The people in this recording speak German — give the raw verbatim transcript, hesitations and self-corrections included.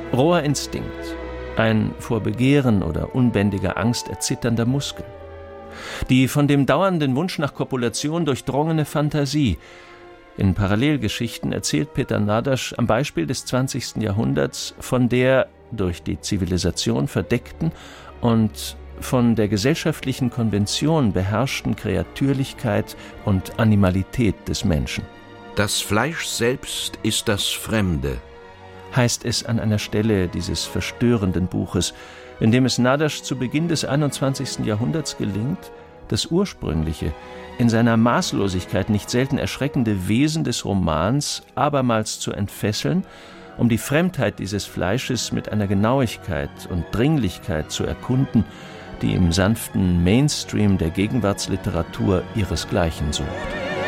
Roher Instinkt, ein vor Begehren oder unbändiger Angst erzitternder Muskel. Die von dem dauernden Wunsch nach Kopulation durchdrungene Fantasie. In Parallelgeschichten erzählt Peter Nadasch am Beispiel des zwanzigsten Jahrhunderts von der durch die Zivilisation verdeckten und von der gesellschaftlichen Konvention beherrschten Kreatürlichkeit und Animalität des Menschen. Das Fleisch selbst ist das Fremde, heißt es an einer Stelle dieses verstörenden Buches, in dem es Nadasch zu Beginn des einundzwanzigsten Jahrhunderts gelingt, das ursprüngliche, in seiner Maßlosigkeit nicht selten erschreckende Wesen des Romans abermals zu entfesseln, um die Fremdheit dieses Fleisches mit einer Genauigkeit und Dringlichkeit zu erkunden, die im sanften Mainstream der Gegenwartsliteratur ihresgleichen sucht.